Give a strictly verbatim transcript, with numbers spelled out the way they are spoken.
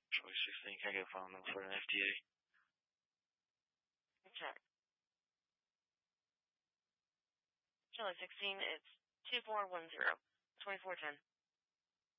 Charlie sixteen, can I get a phone number for an F D A? Okay. Charlie sixteen, it's two four one zero, twenty-four ten.